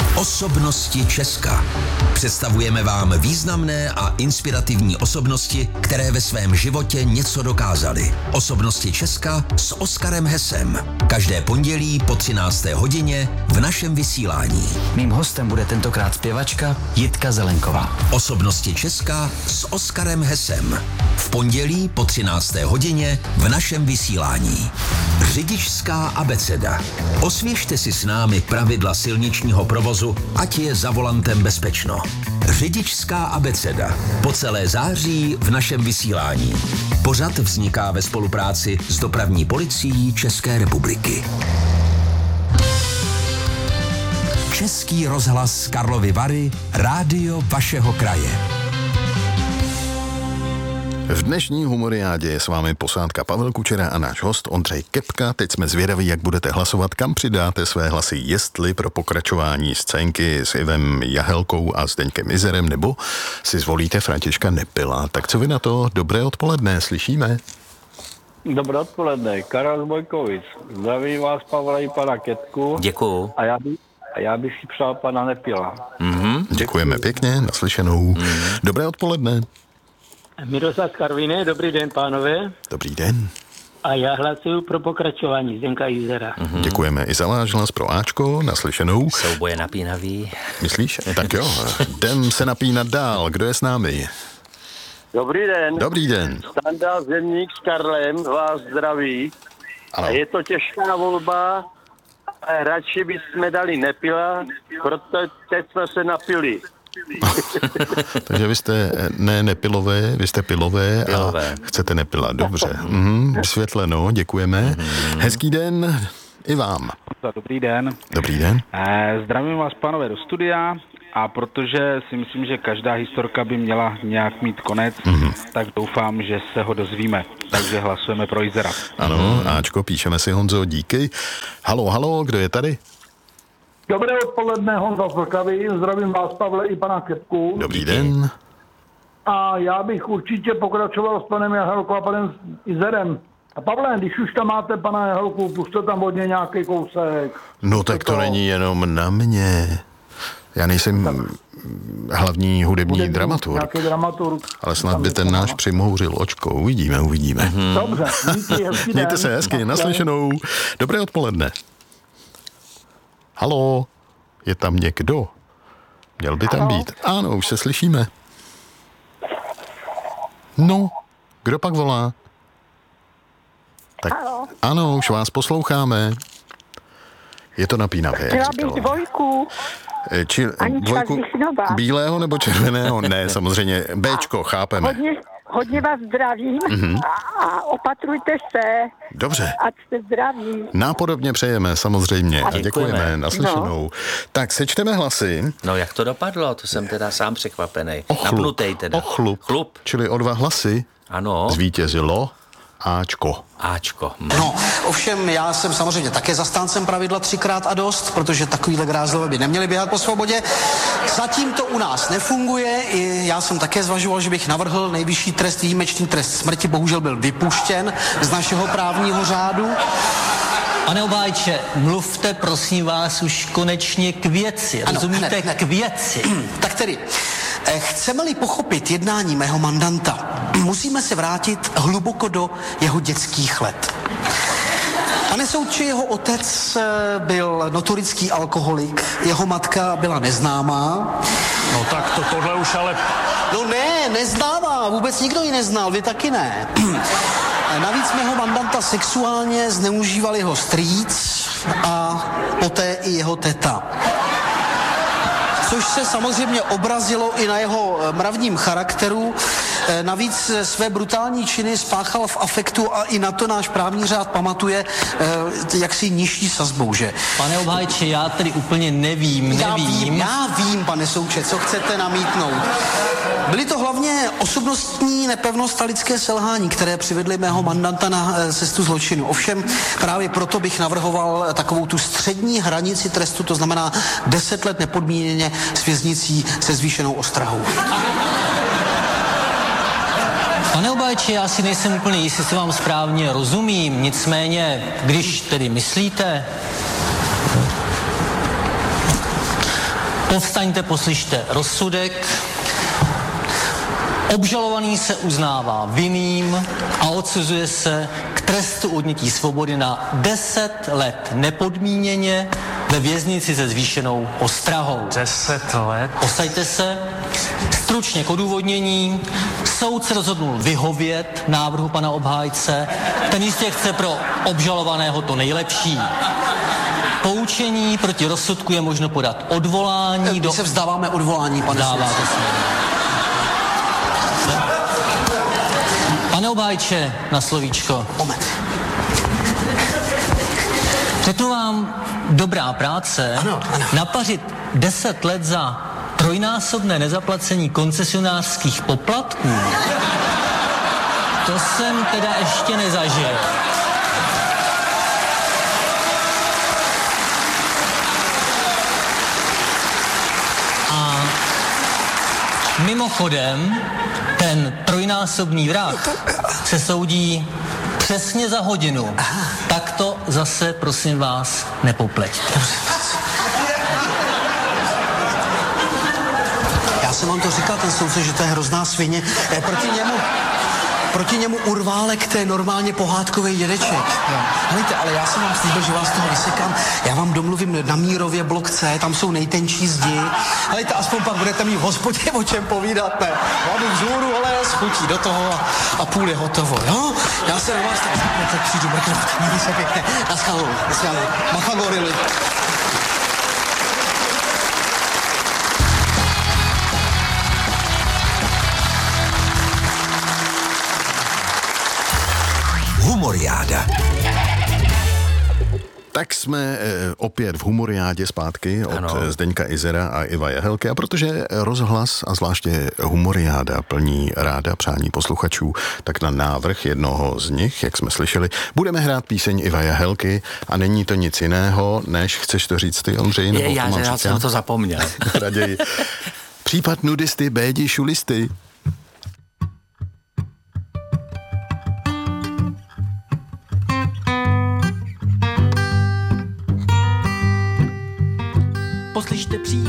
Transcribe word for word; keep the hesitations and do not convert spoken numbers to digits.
Osobnosti Česka. Představujeme vám významné a inspirativní osobnosti, které ve svém životě něco dokázaly. Osobnosti Česka s Oskarem Hesem. Každé pondělí po třinácté hodině v našem vysílání. Mým hostem bude tentokrát zpěvačka Jitka Zelenková. Osobnosti Česka s Oskarem Hesem. V pondělí po třinácté hodině v našem vysílání. Řidičská abeceda. Osvěžte si s námi pravidla silničního provozu, ať je za volantem bezpečno. Řidičská abeceda. Po celé září v našem vysílání. Pořad vzniká ve spolupráci s Dopravní policií České republiky. Český rozhlas Karlovy Vary, rádio vašeho kraje. V dnešní humoriádě je s vámi posádka Pavel Kučera a náš host Ondřej Kepka. Teď jsme zvědaví, jak budete hlasovat, kam přidáte své hlasy, jestli pro pokračování scénky s Ivem Jahelkou a Zdeňkem Izerem, nebo si zvolíte Františka Nepila. Tak co vy na to? Dobré odpoledne, slyšíme? Dobré odpoledne, Karel z Bojkovic. Zdravím vás, Pavle, i pana Kepku. Děkuju. A já, by, a já bych si přál pana Nepila. Mm-hmm. Děkujeme pěkně, naslyšenou. Mm-hmm. Dobré odpoledne. Miroslav Karviné, dobrý den, pánové. Dobrý den. A já hlasuju pro pokračování Zdenka Izera. Mm-hmm. Děkujeme i za váš hlas pro Ačko, naslyšenou. Souboje napínavý. Myslíš? Tak jo, jdem se napínat dál. Kdo je s námi? Dobrý den. Dobrý den. Standa Zemník s Karlem vás zdraví. Ano. A je to těžká volba, ale radši bychom dali Nepila, protože teď jsme se napili. Takže vy jste ne nepilové, vy jste pilové, pilové. A chcete Nepila. Dobře. Mhm, vysvětleno, děkujeme. Mm-hmm. Hezký den i vám. Dobrý den. Dobrý den. Eh, zdravím vás, pánové, do studia. A protože si myslím, že každá historka by měla nějak mít konec, mm-hmm. tak doufám, že se ho dozvíme. Takže hlasujeme pro Izera. Ano, Ačko, píšeme si, Honzo, díky. Halo, halo, kdo je tady? Dobré odpoledne, Honza z Vltavy. Zdravím vás, Pavle, i pana Kepku. Dobrý den. A já bych určitě pokračoval s panem Jahelkou a panem Izerem. A Pavle, když už tam máte pana Jahelku, puste tam hodně nějaký kousek. No tak to, to není jenom na mě. Já nejsem tak hlavní hudební, hudební dramaturg, dramaturg, ale snad by ten náš přimhouřil očko. Uvidíme, uvidíme. Mm-hmm. Dobře, díky, hezký Mějte se hezky, naslyšenou. Dobré odpoledne. Haló, je tam někdo? Měl by tam být. Ano, už se slyšíme. No, kdo pak volá? Tak, ano, už vás posloucháme. Je to napínavé. Chtěla bych dvojku. Či, dvojku bílého nebo červeného? Ne, samozřejmě. Béčko, chápeme. Hodně, hodně vás zdravím mm-hmm. a, a opatrujte se. Dobře. Ať jste zdraví. Nápodobně přejeme, samozřejmě. A děkujeme, děkujeme naslyšenou. No. Tak, sečteme hlasy. No, jak to dopadlo? To jsem teda sám překvapený. Napnutej teda. O chlup. Chlup. Čili o dva hlasy ano. Zvítězilo Ačko. Áčko. Hm. No, ovšem já jsem samozřejmě také zastáncem pravidla třikrát a dost, protože takovýhle grázlové by neměli běhat po svobodě. Zatím to u nás nefunguje. I já jsem také zvažoval, že bych navrhl nejvyšší trest, výjimečný trest smrti. Bohužel byl vypuštěn z našeho právního řádu. Pane Obájče, mluvte prosím vás už konečně k věci. Ano, rozumíte? Hned, hned. K věci. Tak tedy, chceme-li pochopit jednání mého mandanta, musíme se vrátit hluboko do jeho dětských let. Pane soudče, jeho otec byl notorický alkoholik, jeho matka byla neznámá. No tak to tohle už ale... No ne, neznámá, vůbec nikdo ji neznal, vy taky ne. Navíc mého mandanta sexuálně zneužíval jeho strýc a poté i jeho teta. Což se samozřejmě obrazilo i na jeho mravním charakteru. Navíc své brutální činy spáchal v afektu a i na to náš právní řád pamatuje jaksi nižší sazbou, že? Pane Obhájče, já tedy úplně nevím, nevím. Já vím, já vím, pane soudče, co chcete namítnout. Byly to hlavně osobnostní nepevnost a lidské selhání, které přivedly mého mandanta na cestu zločinu. Ovšem právě proto bych navrhoval takovou tu střední hranici trestu, to znamená deset let nepodmíněně s věznicí se zvýšenou ostrahou. Pane Obájče, já si nejsem úplně jistý, jestli vám správně rozumím, nicméně, když tedy myslíte... Povstaňte, poslyšte rozsudek. Obžalovaný se uznává vinným a odsuzuje se k trestu odnětí svobody na deset let nepodmíněně ve věznici se zvýšenou ostrahou. Deset let? Posaďte se. Stručně k odůvodnění. Soud se rozhodnul vyhovět návrhu pana obhájce. Ten jistě chce pro obžalovaného to nejlepší. Poučení proti rozsudku je možno podat odvolání. My do... se vzdáváme odvolání, pane Vzdáváte soudce. se. Pane obhájče, na slovíčko. Moment. Řeknu vám, dobrá práce, Ano, ano. napařit deset let za trojnásobné nezaplacení koncesionářských poplatků, to jsem teda ještě nezažil. A mimochodem, ten trojnásobný vrah se soudí přesně za hodinu. Tak to zase, prosím vás, nepopleťte. Já jsem vám to říkal, ten soudce, že to je hrozná svině. Eh, proti němu, proti němu urválek, to je normálně pohádkový dědeček. Helejte, ale já jsem vám slíbil, že vás toho vysekám. Já vám domluvím na Mírově blok C, tam jsou nejtenčí zdi. Helejte, aspoň pak budete mít v hospodě o čem povídat, ne? Já jdu vzhůru, ale s chutí do toho a, a půl je hotovo, jo? Já se na vás tak, tak přijdu, mrknout, mějte se pěkně. Naschledanou, naschledanou. Macha gorily. Humoriáda. Tak jsme e, opět v Humoriádě zpátky od Ano. Zdeňka Izera a Iva Jahelky, a protože rozhlas a zvláště Humoriáda plní ráda přání posluchačů, tak na návrh jednoho z nich, jak jsme slyšeli, budeme hrát píseň Iva Jahelky a není to nic jiného, než, chceš to říct ty, Ondřej? Nebo Je, já, to mám já říct jsem to zapomněl. Raději. Případ nudisty, bédi, šulisty. Poslyšte příběh